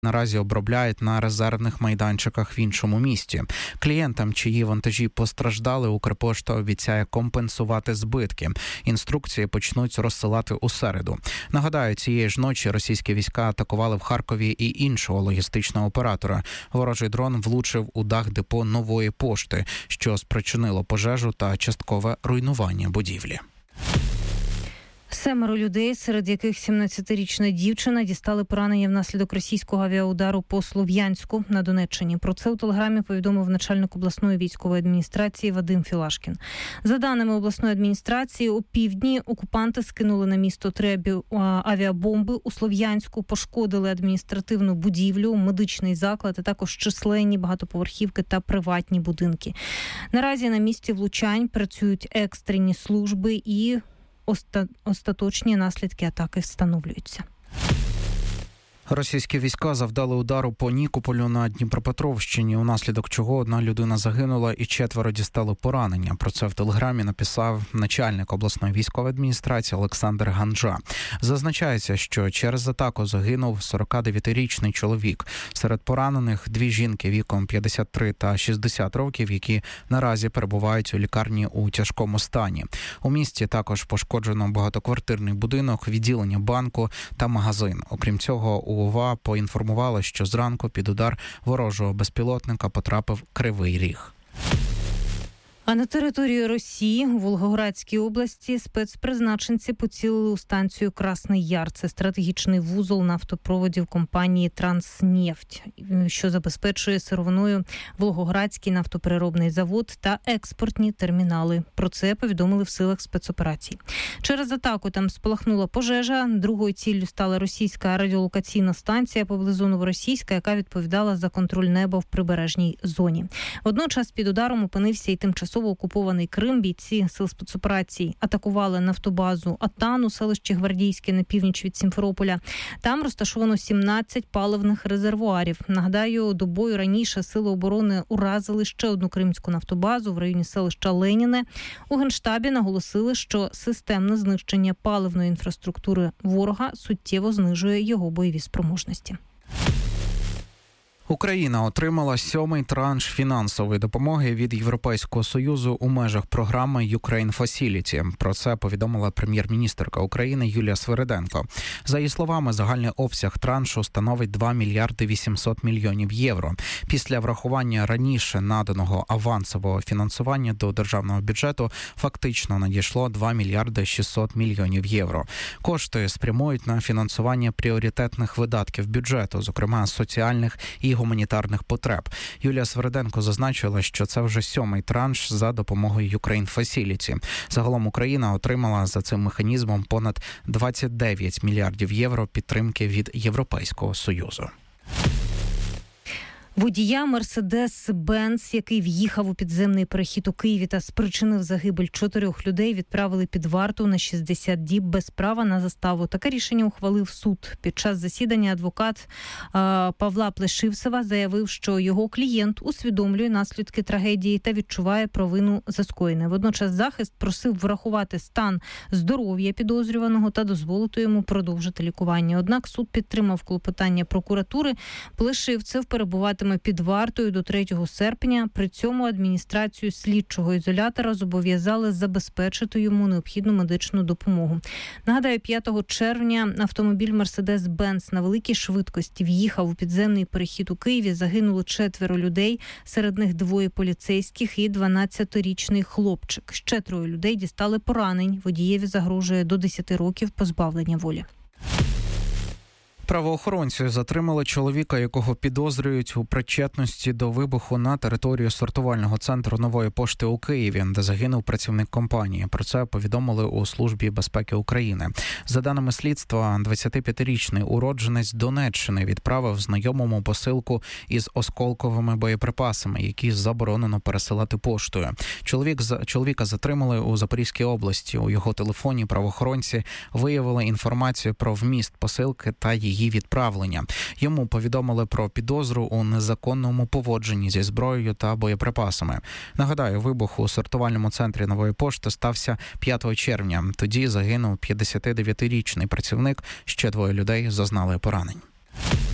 наразі обробляють на резервних майданчиках в іншому місті. Клієнтам, чиї вантажі постраждали, Укрпошта обіцяє компенсувати збитки. Інструкції почнуть розсилати у середу. Нагадаю, цієї ж ночі російські війська атакували в Харкові і іншого логістичного оператора. Ворожий дрон влучив у дах депо Нової пошти, що спричинило пожежу та часткове руйнування будівлі. 7 людей, серед яких 17-річна дівчина, дістали поранення внаслідок російського авіаудару по Слов'янську на Донеччині. Про це у Телеграмі повідомив начальник обласної військової адміністрації Вадим Філашкін. За даними обласної адміністрації, у півдні окупанти скинули на місто 3 авіабомби у Слов'янську, пошкодили адміністративну будівлю, медичний заклад, а також численні багатоповерхівки та приватні будинки. Наразі на місці влучань працюють екстрені служби і остаточні наслідки атаки встановлюються. Російські війська завдали удару по Нікополю на Дніпропетровщині, унаслідок чого одна людина загинула і 4 дістали поранення. Про це в Телеграмі написав начальник обласної військової адміністрації Олександр Ганджа. Зазначається, що через атаку загинув 49-річний чоловік. Серед поранених 2 жінки віком 53 та 60 років, які наразі перебувають у лікарні у тяжкому стані. У місті також пошкоджено багатоквартирний будинок, відділення банку та магазин. Окрім цього, УВА поінформувала, що зранку під удар ворожого безпілотника потрапив Кривий Ріг. А на території Росії, у Волгоградській області, спецпризначенці поцілили у станцію Красний Яр. Це стратегічний вузол нафтопроводів компанії «Транснефть», що забезпечує сировиною Волгоградський нафтопереробний завод та експортні термінали. Про це повідомили в силах спецоперацій. Через атаку там спалахнула пожежа. Другою ціллю стала російська радіолокаційна станція поблизу Новоросійська, яка відповідала за контроль неба в прибережній зоні. Водночас під ударом опинився і тимчасово окупований Крим. Бійці сил спецоперацій атакували нафтобазу Атан у селищі Гвардійське на північ від Сімферополя. Там розташовано 17 паливних резервуарів. Нагадаю, добою раніше сили оборони уразили ще одну кримську нафтобазу в районі селища Леніне. У Генштабі наголосили, що системне знищення паливної інфраструктури ворога суттєво знижує його бойові спроможності. Україна отримала 7-й транш фінансової допомоги від Європейського Союзу у межах програми «Ukraine Facility». Про це повідомила прем'єр-міністерка України Юлія Свериденко. За її словами, загальний обсяг траншу становить 2 мільярди 800 мільйонів євро. Після врахування раніше наданого авансового фінансування до державного бюджету фактично надійшло 2 мільярди 600 мільйонів євро. Кошти спрямують на фінансування пріоритетних видатків бюджету, зокрема соціальних і гуманітарних потреб. Юлія Свериденко зазначила, що це вже 7-й транш за допомогою Ukraine Facility. Загалом Україна отримала за цим механізмом понад 29 мільярдів євро підтримки від Європейського Союзу. Водія Мерседес-Бенц, який в'їхав у підземний перехід у Києві та спричинив загибель 4 людей, відправили під варту на 60 діб без права на заставу. Таке рішення ухвалив суд. Під час засідання адвокат Павла Плешивцева заявив, що його клієнт усвідомлює наслідки трагедії та відчуває провину за скоєне. Водночас захист просив врахувати стан здоров'я підозрюваного та дозволити йому продовжити лікування. Однак суд підтримав клопотання прокуратури. Плешивцев перебуватиме під вартою до 3 серпня. При цьому адміністрацію слідчого ізолятора зобов'язали забезпечити йому необхідну медичну допомогу. Нагадаю, 5 червня автомобіль Мерседес-Бенц на великій швидкості в'їхав у підземний перехід у Києві. Загинуло 4 людей, серед них 2 поліцейських і 12-річний хлопчик. Ще 3 людей дістали поранень. Водієві загрожує до 10 років позбавлення волі. Правоохоронці затримали чоловіка, якого підозрюють у причетності до вибуху на території сортувального центру Нової пошти у Києві, де загинув працівник компанії. Про це повідомили у Службі безпеки України. За даними слідства, 25-річний уродженець Донеччини відправив знайомому посилку із осколковими боєприпасами, які заборонено пересилати поштою. Чоловіка затримали у Запорізькій області. У його телефоні правоохоронці виявили інформацію про вміст посилки та її відправлення. Йому повідомили про підозру у незаконному поводженні зі зброєю та боєприпасами. Нагадаю, вибух у сортувальному центрі Нової пошти стався 5 червня. Тоді загинув 59-річний працівник, ще 2 людей зазнали поранень.